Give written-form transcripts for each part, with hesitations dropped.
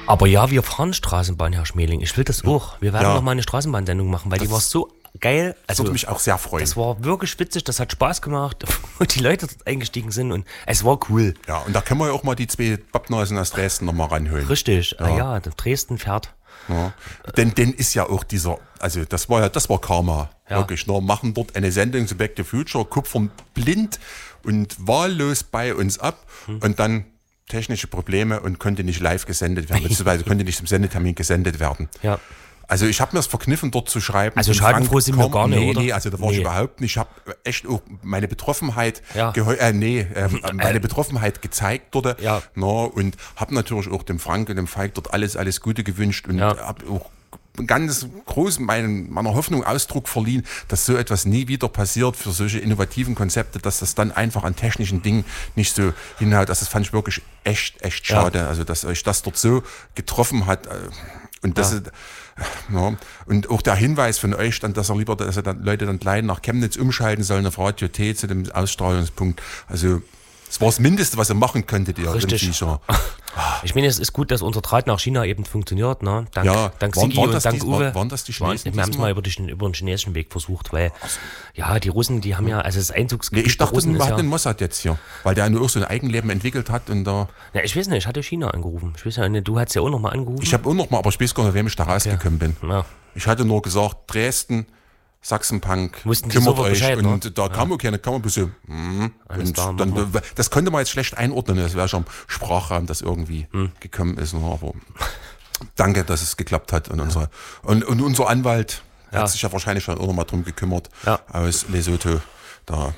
Aber ja, wir fahren Straßenbahn, Herr Schmeling. Ich will das auch. Wir werden noch mal eine Straßenbahnsendung machen, weil die war so geil. Das würde mich auch sehr freuen. Das war wirklich witzig, das hat Spaß gemacht, wo die Leute dort eingestiegen sind und es war cool. Ja, und da können wir ja auch mal die 2 Pappnasen aus Dresden nochmal ranholen. Richtig, ja, Dresden fährt. Ja. Denn ist ja auch dieser, also das war Karma, wirklich. Ne? Machen dort eine Sendung zu Back to Future, kupfern blind und wahllos bei uns ab und dann technische Probleme und konnte nicht live gesendet werden, beziehungsweise konnte nicht zum Sendetermin gesendet werden. Ja. Also ich habe mir es verkniffen, dort zu schreiben. Also schadenfroh sind wir gar nicht, oder? Nee, also da war ich überhaupt nicht. Ich habe echt auch meine Betroffenheit meine Betroffenheit gezeigt dort. Ja. Und habe natürlich auch dem Frank und dem Falk dort alles Gute gewünscht und habe auch ganz groß meiner Hoffnung Ausdruck verliehen, dass so etwas nie wieder passiert für solche innovativen Konzepte, dass das dann einfach an technischen Dingen nicht so hinhaut. Das fand ich wirklich echt schade. Also dass euch das dort so getroffen hat und das und auch der Hinweis von euch dann, dass Leute dann gleich nach Chemnitz umschalten sollen auf Radio T zu dem Ausstrahlungspunkt. Also das war das Mindeste, was ihr machen könntet, ihr. Richtig. Ich meine, es ist gut, dass unser Draht nach China eben funktioniert, ne? Dank Sigi und dank Uwe. Waren das die Chinesen? Wir haben es mal über den chinesischen Weg versucht, weil die Russen, die haben ja, also das Einzugsgebiet ich dachte, der Russen wir hatten den Mossad jetzt hier, weil der nur so ein Eigenleben entwickelt hat und da... Ja, ich weiß nicht, ich hatte China angerufen. Ich weiß ja nicht, du hast ja auch noch mal angerufen. Ich habe auch noch mal, aber ich weiß gar nicht, wem ich da rausgekommen bin. Ja. Ich hatte nur gesagt, Dresden, Sachsenpunk, kümmert euch Bescheid, und da kam auch keine, kam ein bisschen das konnte man jetzt schlecht einordnen, das wäre schon im Sprachraum, das irgendwie gekommen ist, aber danke, dass es geklappt hat und unser Anwalt hat sich ja wahrscheinlich schon auch noch mal drum gekümmert aus Lesotho, da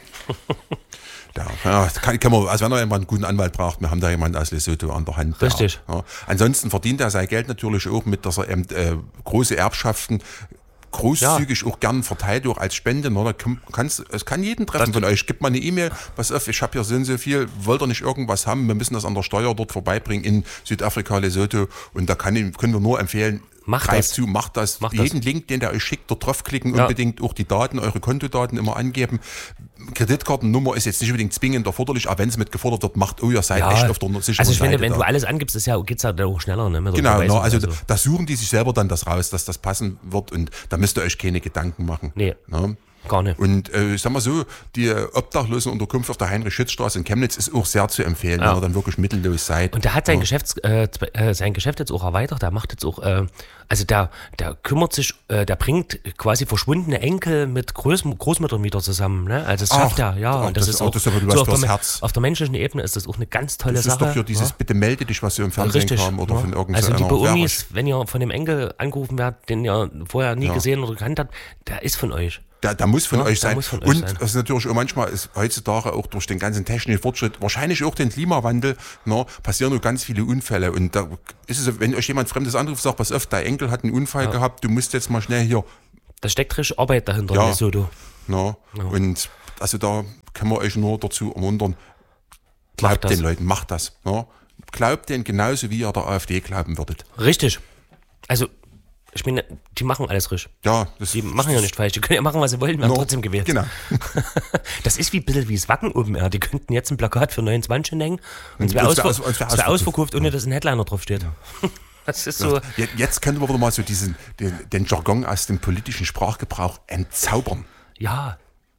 kann man, also wenn er jemand einen guten Anwalt braucht, wir haben da jemanden aus Lesotho an der Hand. Richtig. Ansonsten verdient er sein Geld natürlich auch mit, dass er eben große Erbschaften großzügig auch gern verteilt, auch als Spende. Es kann jeden treffen von euch. Gebt mal eine E-Mail, pass auf, ich habe hier so viel, wollt ihr nicht irgendwas haben? Wir müssen das an der Steuer dort vorbeibringen in Südafrika, Lesotho. Und da können wir nur empfehlen, macht das. Jeden Link, den der euch schickt, dort draufklicken, unbedingt auch die Daten, eure Kontodaten immer angeben. Kreditkartennummer ist jetzt nicht unbedingt zwingend erforderlich, aber wenn es mit gefordert wird, macht, ihr seid echt auf der sicheren Seite. Also ich finde, wenn du alles angibst, geht's ja auch schneller. Ne, genau, also da suchen die sich selber dann das raus, dass das passen wird und da müsst ihr euch keine Gedanken machen. Nee. Ja. Gar nicht. Und ich sag mal so, die Obdachlosenunterkunft auf der Heinrich-Schütz-Straße in Chemnitz ist auch sehr zu empfehlen, wenn ihr dann wirklich mittellos seid. Und der hat sein Geschäft jetzt auch erweitert, der macht jetzt auch, der kümmert sich, der bringt quasi verschwundene Enkel mit Großmüttern wieder zusammen, ne? Also das schafft er, und das ist auch so auf der menschlichen Ebene ist das auch eine ganz tolle Sache. Das ist doch hier dieses Bitte melde dich, was ihr im Fernsehen kam oder von irgendeiner. Also liebe Omis, wenn ihr von dem Enkel angerufen werdet, den ihr vorher nie gesehen oder gekannt habt, der ist von euch. Da muss von euch sein. Und das ist natürlich auch manchmal ist heutzutage auch durch den ganzen technischen Fortschritt, wahrscheinlich auch den Klimawandel, passieren nur ganz viele Unfälle. Und da ist es, wenn euch jemand Fremdes anruft, sagt, pass auf, dein Enkel hat einen Unfall gehabt, du musst jetzt mal schnell hier. Da steckt richtig Arbeit dahinter, Lesotho. Und also da können wir euch nur dazu ermuntern, glaubt den Leuten, macht das. Glaubt denen genauso, wie ihr der AfD glauben würdet. Richtig. Also ich meine, die machen alles richtig. Ja, die machen ja nicht falsch. Die können ja machen, was sie wollen, werden trotzdem gewählt. Genau. Das ist wie ein bisschen wie das Wacken Open Air. Die könnten jetzt ein Plakat für 29 hängen und es wäre ausverkauft, ohne dass ein Headliner drauf steht. Das ist so. Jetzt könnte man wieder mal so den Jargon aus dem politischen Sprachgebrauch entzaubern. Ja,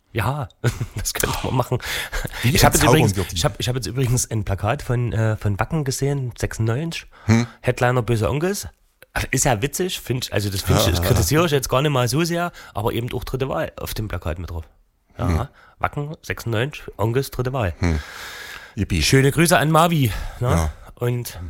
das könnte man machen. Ich habe jetzt übrigens ein Plakat von Wacken gesehen, 96. Headliner Böse Onkels. Ist ja witzig, das kritisiere ich jetzt gar nicht mal so sehr, aber eben auch dritte Wahl auf dem Plakat mit drauf. Ja, Wacken, 96, Onkels, dritte Wahl. Schöne Grüße an Mavi. Ne? Ja. Und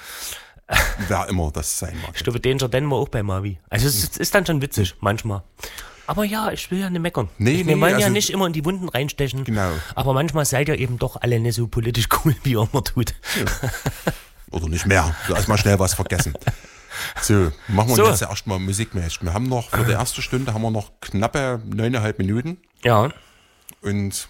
wer immer das sein mag. Ich glaube, Danger Dan war auch bei Mavi. Also es ist dann schon witzig, manchmal. Aber ja, ich will ja nicht meckern. Wir wollen ja nicht immer in die Wunden reinstechen. Genau. Aber manchmal seid ihr eben doch alle nicht so politisch cool, wie ihr immer tut. Ja. Oder nicht mehr. Du hast mal schnell was vergessen. So, machen wir jetzt erstmal musikmäßig. Wir haben noch, für die erste Stunde haben wir noch knappe 9,5 Minuten. Ja. Und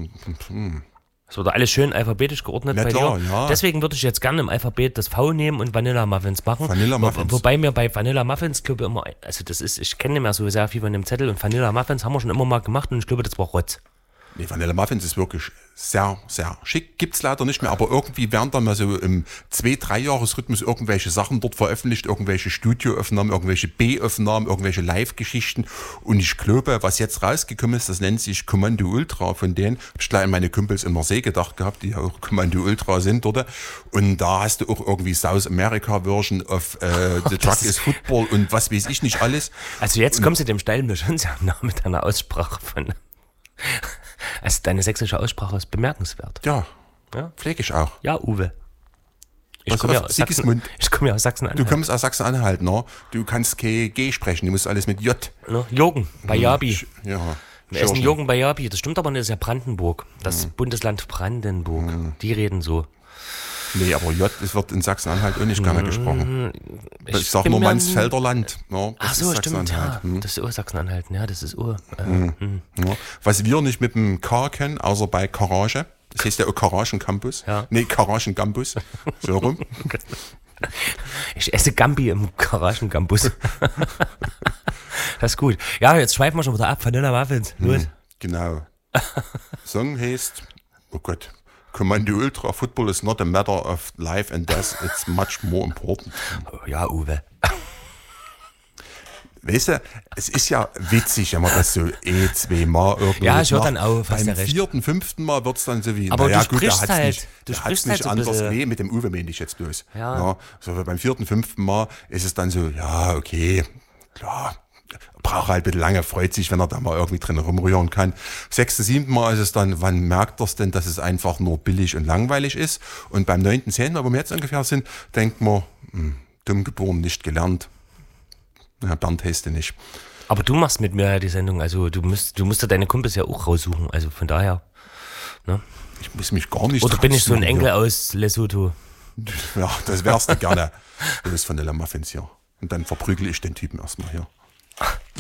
es wird alles schön alphabetisch geordnet bei dir. Ja. Deswegen würde ich jetzt gerne im Alphabet das V nehmen und Vanilla Muffins machen. Vanilla Muffins. Wobei mir bei Vanilla Muffins, glaube ich, immer, also ich kenne nicht mehr so sehr viel von dem Zettel und Vanilla Muffins haben wir schon immer mal gemacht und ich glaube, das war Rotz. Nee, Vanilla Muffins ist wirklich sehr, sehr schick. Gibt's leider nicht mehr, aber irgendwie werden dann mal so im 2-3-Jahres-Rhythmus irgendwelche Sachen dort veröffentlicht, irgendwelche Studioaufnahmen, irgendwelche B-Aufnahmen, irgendwelche Live-Geschichten. Und ich glaube, was jetzt rausgekommen ist, das nennt sich Kommando Ultra von denen. Hab ich gleich an meine Kumpels in Marseille gedacht gehabt, die ja auch Kommando Ultra sind dort. Und da hast du auch irgendwie South America Version of The Truck is Football und was weiß ich nicht alles. Also jetzt kommst du dem Steilen mir schon sehr nah mit deiner Aussprache von... Also deine sächsische Aussprache ist bemerkenswert. Ja, pflege ich auch. Ja, Uwe. Ich komme ja aus Sachsen-Anhalt. Du kommst aus Sachsen-Anhalt, ne? Du kannst kein G sprechen, du musst alles mit J. Ne? Jürgen Bayabi. Ja. Wir essen Jürgen Bayabi. Das stimmt aber nicht, das ist ja Brandenburg. Das Bundesland Brandenburg. Die reden so. Nee, aber J, es wird in Sachsen-Anhalt auch nicht gerne gesprochen. Ich sag nur Mansfelder Land. Ja, ach so, stimmt, ja. Das ist Sachsen-Anhalt, ja, das ist Ja. Was wir nicht mit dem K kennen, außer bei Garage, das heißt ja auch Garagen Campus. Ja. Nee, Garagen Campus. So rum. Ich esse Gambi im Garagen Campus. Das ist gut. Ja, jetzt schweifen wir schon wieder ab. Vanilla Muffins. Los. Genau. Song heißt, oh Gott, Kommando Ultra, Football is not a matter of life and death, it's much more important. Ja, Uwe. Weißt du, es ist ja witzig, wenn man das so 2-mal irgendwie ja, ich höre dann auf, beim 4., 5. Mal wird es dann so wie, aber naja, du gut, sprichst da halt, hat's nicht anders. Nee, mit dem Uwe meine ich jetzt bloß. Ja. So beim 4., 5. Mal ist es dann so, ja, okay, klar, braucht halt ein bisschen lange, freut sich, wenn er da mal irgendwie drin rumrühren kann. 6., 7. Mal ist es dann, wann merkt er es denn, dass es einfach nur billig und langweilig ist? Und beim 9., 10. Mal, wo wir jetzt ungefähr sind, denkt man, dumm geboren, nicht gelernt. Ja, Bernd heißt du nicht. Aber du machst mit mir die Sendung, also du musst ja deine Kumpels ja auch raussuchen, also von daher. Ne? Ich muss mich gar nicht oder bin ich so ein Enkel aus Lesotho? Ja, das wärst du gerne. Du bist Vanilla Muffins hier. Und dann verprügel ich den Typen erstmal hier.